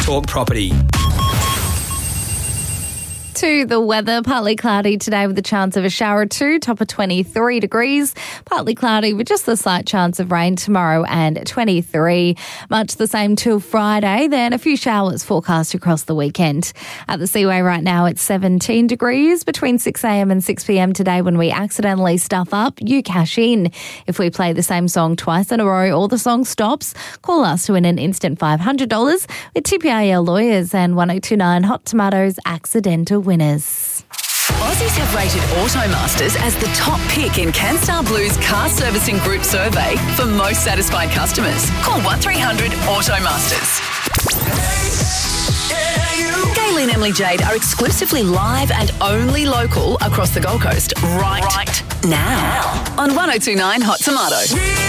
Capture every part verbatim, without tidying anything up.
Talk Property. To the weather, partly cloudy today with a chance of a shower or two, top of twenty-three degrees. Partly cloudy with just a slight chance of rain tomorrow and twenty-three. Much the same till Friday, then a few showers forecast across the weekend. At the Seaway right now, it's seventeen degrees between six a.m. and six p.m. today. When we accidentally stuff up, you cash in. If we play the same song twice in a row or the song stops, call us to win an instant five hundred dollars with T P I L Lawyers and one oh two nine Hot Tomatoes accidental winners. Aussies have rated Automasters as the top pick in Canstar Blue's car servicing group survey for most satisfied customers. Call one three hundred Automasters. Gaylene and Emily Jade are exclusively live and only local across the Gold Coast right, right now on one oh two nine Hot Tomato.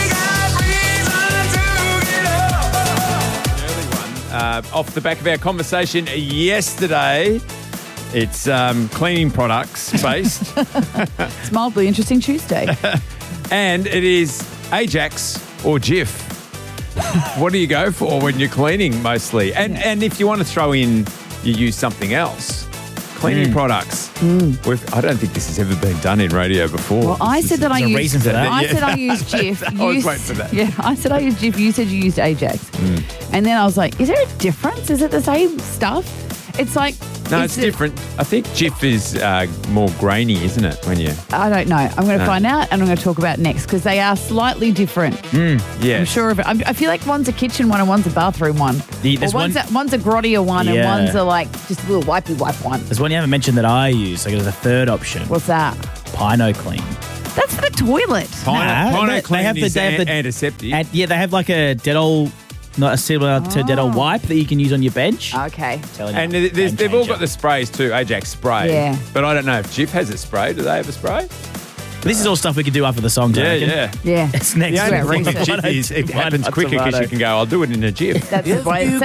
Uh, off the back of our conversation yesterday, it's um, cleaning products based. It's mildly interesting Tuesday. And it is Ajax or Jif. What do you go for when you're cleaning mostly? And Yeah. and if you want to throw in, you use something else. Cleaning Mm. products. We've, I don't think this has ever been done in radio before. Well, I said that I There's a used. reason for that. I Yeah. said I used Jif. I was You waiting for that. Yeah, I said I used Jif. You said you used Ajax. And then I was like, is there a difference? Is it the same stuff? It's like. No, is it's it- different. I think Jif is uh, more grainy, isn't it? When you, I don't know. I'm going to No. find out and I'm going to talk about next because they are slightly different. yeah, I'm sure of it. I'm, I feel like one's a kitchen one and one's a bathroom one. The- or there's one's, one- a, one's a grottier one and Yeah. one's a like just a little wipey wipe one. There's one you haven't mentioned that I use. Like there's a third option. What's that? Pino Clean. That's for the toilet. Pino, Nah, Pino they- they Clean have the- is they have an- the- antiseptic. And yeah, they have like a Dettol, not a similar to Dettol wipe that you can use on your bench. Okay. Telling you, And there's, game they've all changer. got the sprays too, Ajax spray. Yeah. But I don't know if Jif has a spray. Do they have a spray? This is all stuff we can do after the songs. I Yeah, reckon. yeah. Yeah. It's next. The only Yeah, thing with research. Jif is it One happens oh two quicker because tomato. you can go, I'll do it in a Jif. That's why it